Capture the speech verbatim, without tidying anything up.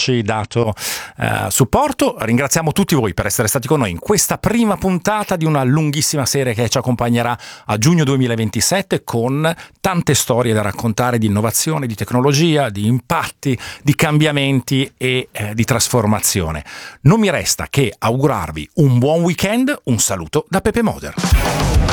averci dato eh, supporto. Ringraziamo tutti voi per essere stati con noi in questa prima puntata di una lunghissima serie che ci accompagnerà a giugno duemilaventisette, con tante storie da raccontare di innovazione, di tecnologia, di impatti, di cambiamenti e eh, di trasformazione. Non mi resta che augurarvi un buon weekend. Un saluto da Pepe Moder.